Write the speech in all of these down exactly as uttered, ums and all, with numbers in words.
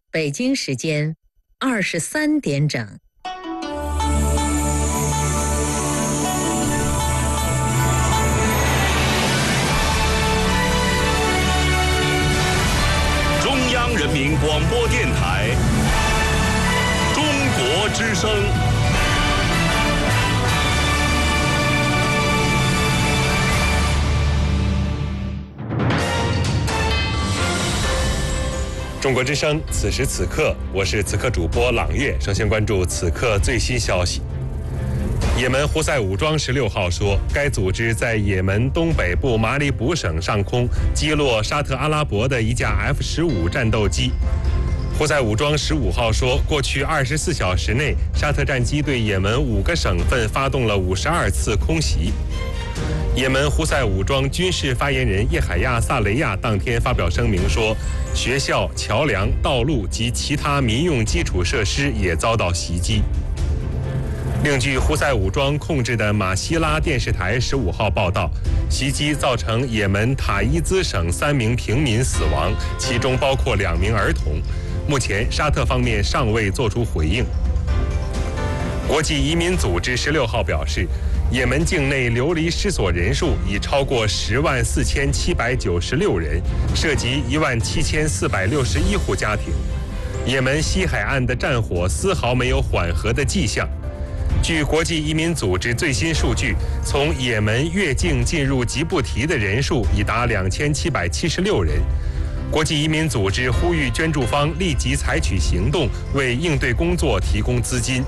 北京时间二十三点整。 中央人民广播电台中国之声。中国之声，此时此刻，我是此刻主播朗月。首先关注此刻最新消息。也门胡塞武装十六号说，该组织在也门东北部马里卜省上空击落沙特阿拉伯的一架 F 十五 战斗机。胡塞武装十五号说，过去二十四小时内，沙特战机对也门五个省份发动了五十二次空袭。也门胡塞武装军事发言人叶海亚·萨雷亚当天发表声明说，学校、桥梁、道路及其他民用基础设施也遭到袭击。另据胡塞武装控制的马希拉电视台十五号报道，袭击造成也门塔伊兹省三名平民死亡，其中包括两名儿童。目前沙特方面尚未作出回应。国际移民组织十六号表示，也门境内流离失所人数已超过十万四千七百九十六人，涉及一万七千四百六十一户家庭。也门西海岸的战火丝毫没有缓和的迹象。据国际移民组织最新数据，从也门越境进入吉布提的人数已达两千七百七十六人。国际移民组织呼吁捐助方立即采取行动，为应对工作提供资金。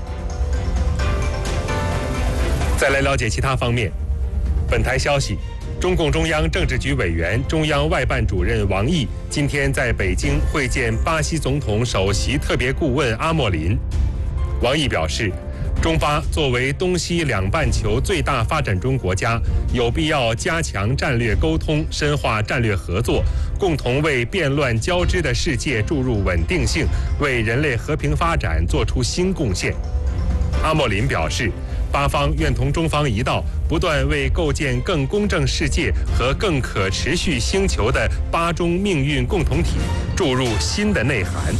再来了解其他方面。本台消息，中共中央政治局委员、中央外办主任王毅今天在北京会见巴西总统首席特别顾问阿莫林。王毅表示，中巴作为东西两半球最大发展中国家，有必要加强战略沟通，深化战略合作，共同为变乱交织的世界注入稳定性，为人类和平发展做出新贡献。阿莫林表示，巴方愿同中方一道，不断为构建更公正世界和更可持续星球的巴中命运共同体注入新的内涵。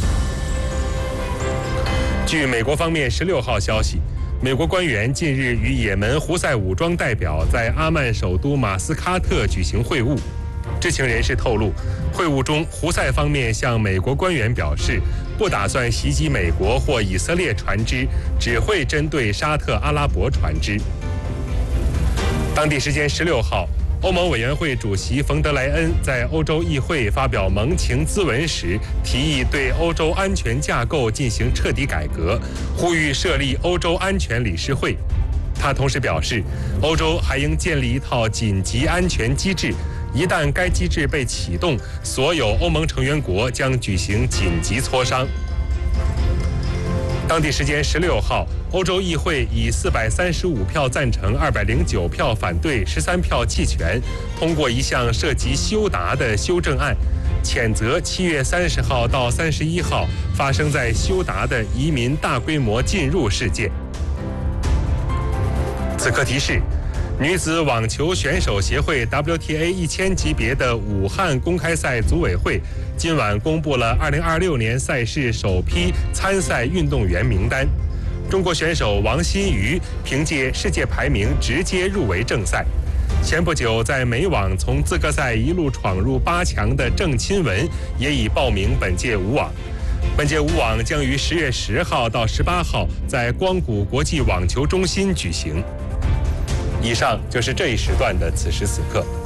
据美国方面十六号消息，美国官员近日与也门胡塞武装代表在阿曼首都马斯喀特举行会晤。知情人士透露，会晤中胡塞方面向美国官员表示，不打算袭击美国或以色列船只，只会针对沙特阿拉伯船只。当地时间十六号，欧盟委员会主席冯德莱恩在欧洲议会发表盟情咨文时，提议对欧洲安全架构进行彻底改革，呼吁设立欧洲安全理事会。他同时表示，欧洲还应建立一套紧急安全机制，一旦该机制被启动，所有欧盟成员国将举行紧急磋商。当地时间十六号，欧洲议会以四百三十五票赞成、二百零九票反对、十三票弃权，通过一项涉及修达的修正案，谴责七月三十号到三十一号发生在修达的移民大规模进入事件。此刻提示，女子网球选手协会 W T A 一千级别的武汉公开赛组委会今晚公布了二零二六年赛事首批参赛运动员名单。中国选手王欣瑜凭借世界排名直接入围正赛。前不久在美网从资格赛一路闯入八强的郑钦文也已报名本届武网。本届武网将于十月十号到十八号在光谷国际网球中心举行。以上就是这一时段的此时此刻。